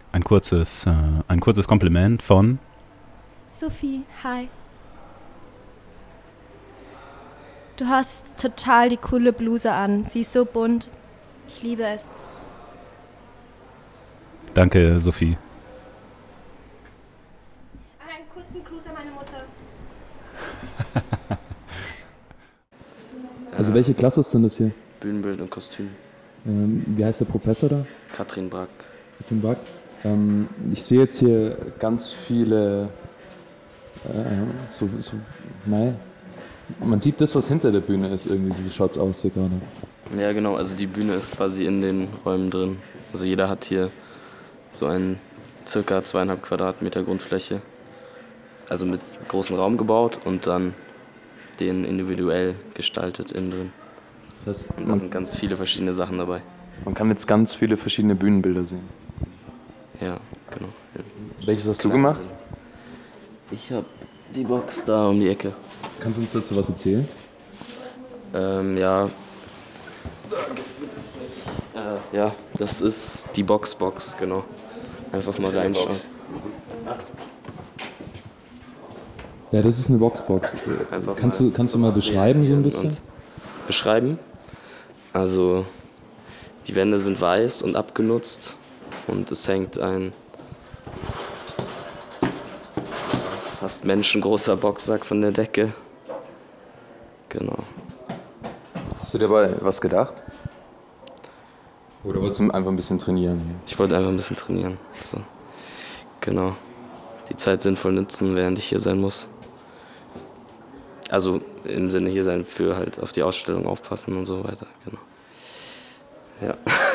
ein kurzes Kompliment von Sophie, hi. Du hast total die coole Bluse an. Sie ist so bunt. Ich liebe es. Danke, Sophie. Einen kurzen Gruß an meine Mutter. Also welche Klasse ist denn das hier? Bühnenbild und Kostüm. Wie heißt der Professor da? Katrin Brack. Katrin Brack. Ich sehe jetzt hier ganz viele, nein, man sieht das, was hinter der Bühne ist, irgendwie, so schaut es aus hier gerade. Ja genau, also die Bühne ist quasi in den Räumen drin. Also jeder hat hier so einen circa 2,5 Quadratmeter Grundfläche, also mit großem Raum gebaut und dann den individuell gestaltet innen drin. Das heißt, und da sind ganz viele verschiedene Sachen dabei. Man kann jetzt ganz viele verschiedene Bühnenbilder sehen. Ja, genau. Ja. Welches hast du gemacht? Ich habe die Box da um die Ecke. Kannst du uns dazu was erzählen? Ja. Ja, das ist die Box, genau. Einfach mal reinschauen. Ja, das ist eine Boxbox. Kannst du mal beschreiben so ein bisschen? Beschreiben? Also, die Wände sind weiß und abgenutzt und es hängt ein fast menschengroßer Boxsack von der Decke. Genau. Hast du dir dabei was gedacht? Oder wolltest du einfach ein bisschen trainieren? Ich wollte einfach ein bisschen trainieren. So. Genau. Die Zeit sinnvoll nutzen, während ich hier sein muss. Also im Sinne hier sein für halt auf die Ausstellung aufpassen und so weiter. Genau. Ja.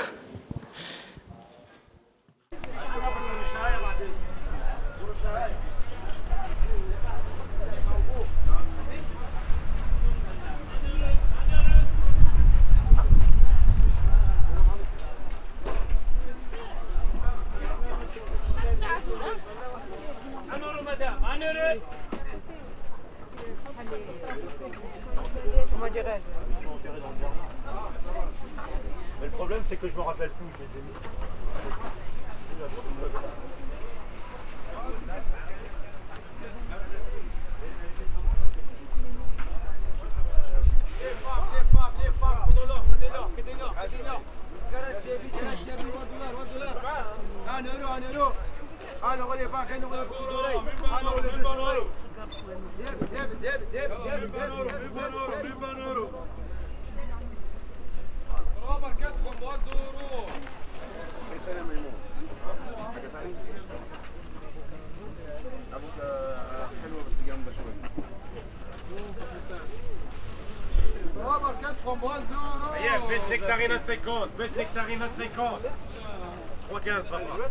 Mais le problème, c'est que je me rappelle plus où je les ai mis. Best nectarine à 50, best nectarine à 50. 3,15 papa.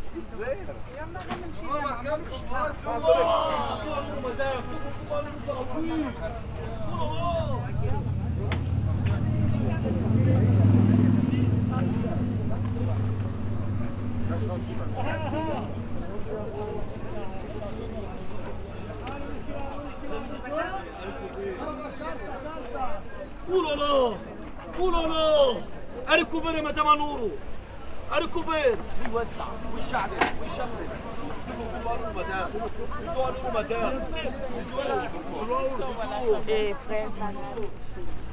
اولالا اركوفر يا مدام نورو اركوفر ويوسع ويشعل ويشمل مدام